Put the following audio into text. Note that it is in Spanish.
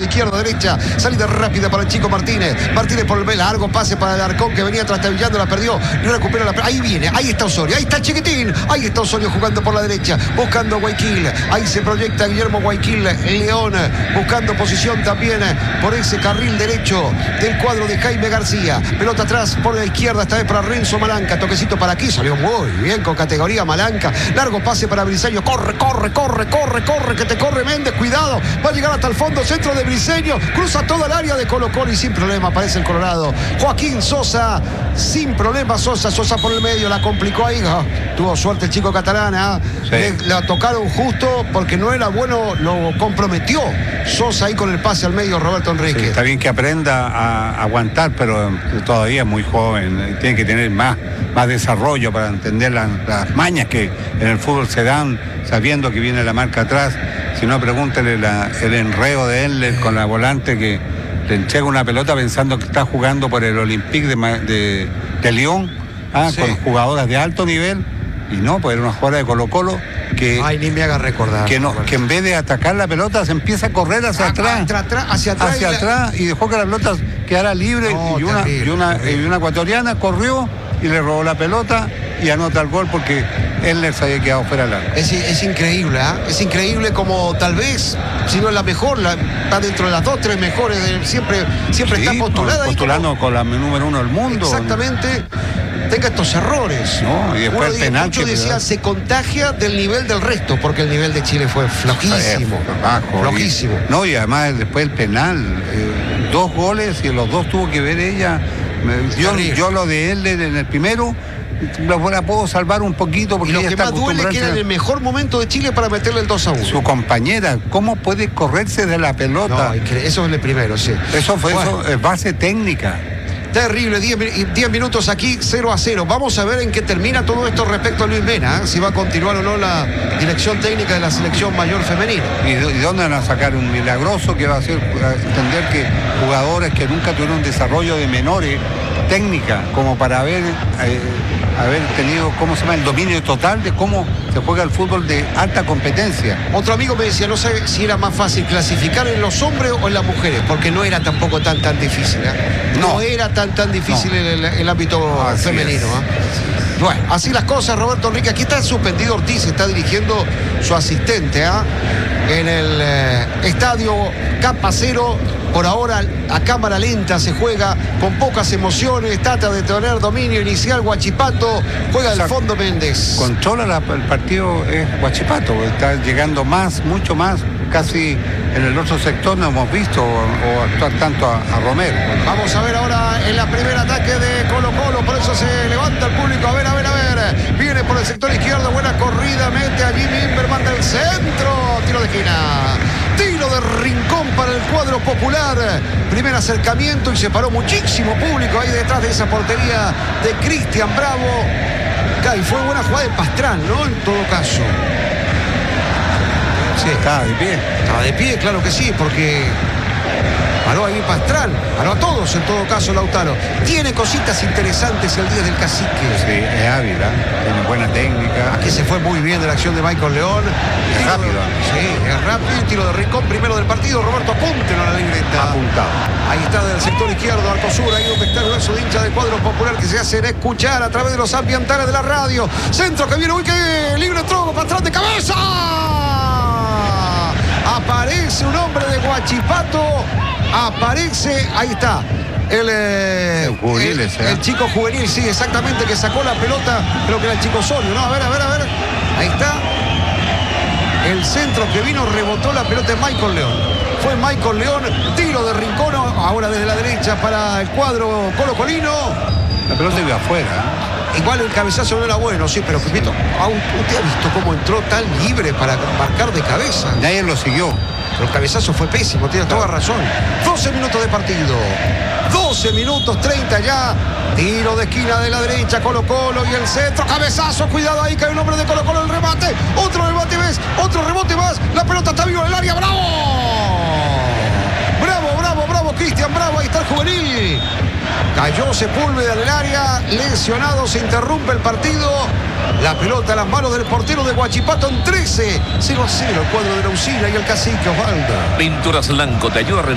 izquierda, derecha, salida rápida para el chico Martínez. Martínez por el largo pase para el Arcón que venía trastabillando, la perdió, recupera la. Ahí viene, ahí está Osorio, ahí está el chiquitín, ahí está Osorio jugando por la derecha, buscando a Guayaquil. Ahí se proyecta Guillermo Guayaquil León, buscando posición también por ese carril derecho del cuadro de Jaime García. Pelota atrás por la izquierda, esta vez para Renzo Malanca. Toquecito para aquí, salió muy bien con categoría Malanca. Largo pase para Briseño. Corre, que te corre Méndez. Cuidado, va a llegar hasta el fondo. Centro de Briseño. Cruza toda el área de Colo-Colo y sin problema aparece el Colorado. Joaquín Sosa, sin problema Sosa por el medio. La complicó ahí. Tuvo suerte el chico catalán. Sí. La tocaron justo porque no era bueno, lo comprometió Sosa ahí con el pase al medio, Roberto Enrique. Sí, está bien que aprenda a aguantar, pero todavía es muy joven, tiene que tener más desarrollo para entender las mañas que en el fútbol se dan, sabiendo que viene la marca atrás. Si no, pregúntele el enreo de él con la volante que le entrega una pelota pensando que está jugando por el Olympique de Lyon, sí, con jugadoras de alto nivel, y no, pues era una jugadora de Colo-Colo que, ay, ni me haga recordar, que en vez de atacar la pelota se empieza a correr hacia atrás y dejó que la pelota quedara libre. No, y una ecuatoriana corrió y le robó la pelota y anota el gol porque él se había quedado fuera del área. Es increíble, es increíble como tal vez, si no es la mejor, está dentro de las 2, 3 mejores, siempre sí, está postulada. Postulando como, con la número 1 del mundo. Exactamente. Tenga estos errores. No, y después el penal. Mucho decía, se contagia del nivel del resto, porque el nivel de Chile fue flojísimo. Flojísimo. Y además después el penal, 2 goles y los 2 tuvo que ver ella. Yo lo de él en el primero la puedo salvar un poquito porque lo ella que está más duele es que era el mejor momento de Chile para meterle el 2-1. Su compañera, ¿cómo puede correrse de la pelota? No, eso es el primero, sí. Eso es base técnica. Terrible, 10 minutos aquí, 0-0. Vamos a ver en qué termina todo esto respecto a Luis Mena, si va a continuar o no la dirección técnica de la selección mayor femenina. ¿Y dónde van a sacar un milagroso que va a hacer entender que jugadores que nunca tuvieron desarrollo de menores técnica como para haber tenido, el dominio total de cómo se juega el fútbol de alta competencia? Otro amigo me decía, no sé si era más fácil clasificar en los hombres o en las mujeres, porque no era tampoco tan difícil, No era tan difícil el ámbito femenino. Bueno, así las cosas, Roberto Enrique. Aquí está suspendido Ortiz, está dirigiendo su asistente en el estadio Capacero. Por ahora a cámara lenta se juega, con pocas emociones, trata de tener dominio inicial Huachipato, juega del fondo Méndez. Controla el partido Huachipato, está llegando mucho más, casi en el otro sector no hemos visto o actuar tanto a Romero. Vamos a ver ahora en la primera ataque de Colo-Colo, por eso se levanta el público, a ver, viene por el sector izquierdo, buena corrida, mete allí Mimberman del centro, tiro de esquina. Tiro de rincón para el cuadro popular. Primer acercamiento y se paró muchísimo público ahí detrás de esa portería de Cristian Bravo. Y fue buena jugada de Pastrán, ¿no? En todo caso. Sí. Estaba de pie. Estaba de pie, claro que sí, porque paró ahí Pastrán, paró a todos en todo caso Lautaro. Tiene cositas interesantes el 10 del Cacique. Sí, es hábil, tiene buena técnica. Aquí se fue muy bien de la acción de Michael León. Es rápido. Sí, es rápido. Tiro de rincón primero del partido. Roberto, apúntelo a la libreta. Apuntado. Ahí está del sector izquierdo, Arco Sur, ahí donde está el verso de hincha del cuadro popular que se hacen escuchar a través de los ambientales de la radio. Centro que viene, uy, que libre entró, Pastrán de cabeza. Aparece un hombre de Huachipato. Aparece, ahí está. El chico juvenil, sí, exactamente, que sacó la pelota, creo que era el chico Osorio, ¿no? A ver. Ahí está. El centro que vino rebotó la pelota de Michael León. Fue Michael León, tiro de rincón, ahora desde la derecha para el cuadro colocolino. La pelota iba afuera. Igual el cabezazo no era bueno, sí, pero Pepito, ¿usted ha visto cómo entró tan libre para marcar de cabeza? Nadie lo siguió. Pero el cabezazo fue pésimo, tiene toda razón. 12 minutos de partido. 12 minutos 30 ya. Tiro de esquina de la derecha, Colo-Colo y el centro. Cabezazo, cuidado ahí, cae un hombre de Colo-Colo, el remate. Otro remate más, otro rebote más. La pelota está viva en el área, ¡bravo! Bravo, Cristian Bravo, ahí está el juvenil. Cayó Sepúlveda en el área, lesionado, se interrumpe el partido. La pelota a las manos del portero de Huachipato en 13. 0-0 el cuadro de la Usina y el Cacique Osvaldo. Pinturas Blanco te ayuda a